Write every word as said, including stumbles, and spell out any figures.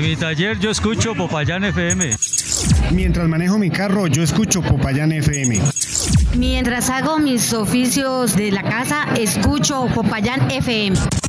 En mi taller yo escucho Popayán F M. Mientras manejo mi carro, yo escucho Popayán F M. Mientras hago mis oficios de la casa, escucho Popayán F M.